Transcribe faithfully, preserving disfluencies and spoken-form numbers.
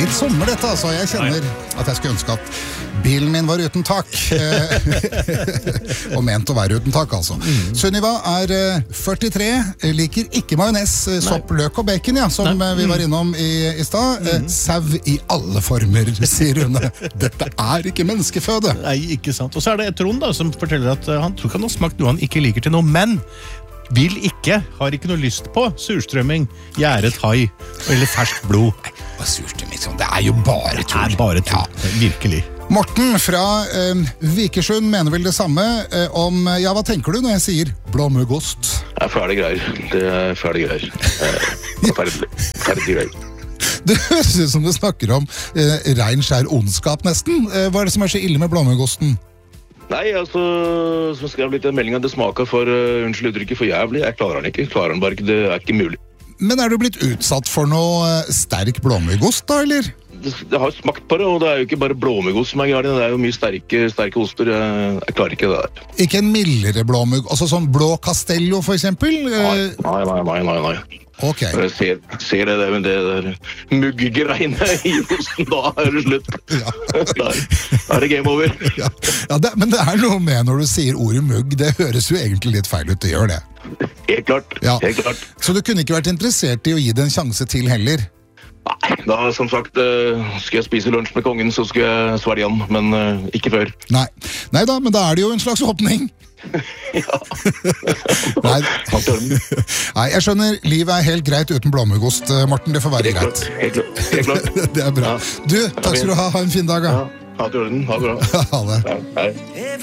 litt sommer dette, altså. Jeg kjenner at jeg skulle ønske at bilen min var uten tak. Og ment å være uten tak, altså. Mm. Sunniva er førtitre, liker ikke majones, sopp, løk og bacon, ja, som Nei. vi var innom i, i stad. Mm. Sau i alle former, sier hun. Dette er ikke menneskeføde. Nei, ikke sant. Og så er det Trond da, som forteller at han tror ikke han har smakt noe han ikke liker til noe, men vil ikke, har ikke noe lyst på surstrømming, gjæret hai eller ferskt blod. Nei, hva surstrømming, det er jo bare tull. Det er bare tull, ja. Virkelig. Morten fra eh, Vikersund mener vel det samme eh, om, ja, hva tenker du når jeg sier blåmuggost? Det er ferdig greier. Det er ferdig greier. Det er ferdig, ferdig greier. Det høres ut som du snakker om eh, rein skjær ondskap nesten. Eh, hva er det som er så ille med blåmuggosten? Nei, altså, som skrev litt en melding at det smaker for, uh, unnskyld uttrykket, for jævlig. Jeg klarer den ikke, klarer den bare ikke, det er ikke mulig. Men er du blitt utsatt for noe sterk blåmuggost da, eller? Det, det har smakt på det, og det er jo ikke bare blåmuggost som er galt, det er jo mye sterke, sterke oster, jeg, jeg klarer ikke det der. Ikke en mildere blåmugg, altså sånn blå castello for eksempel? Nei, nei, nei, nei, nei. nei. Ok. Jeg ser, ser det, men det der muggegreiene i osten, da er det slutt. Ja. Da er det game over. Ja, ja det, men det er noe med når du sier ordet mugg, det høres jo egentlig litt feil ut, det gjør det. Helt klart, ja. Helt klart. Så du kunne ikke vært interessert i å gi det en sjanse til heller? Nei, da som sagt, skal jeg spise lunsj med kongen, så skal jeg svelge han, men uh, ikke før. Nei. Nei da, men da er det jo en slags åpning. Ja. Nei. Nei, jeg skjønner, livet er helt greit uten blåmuggost, Morten, det får være greit. Helt klart, helt klart. Det er bra. Du, takk skal du ha, ha en fin dag. Ja, ha det i orden, ha det bra. Ha det. Ja, hei.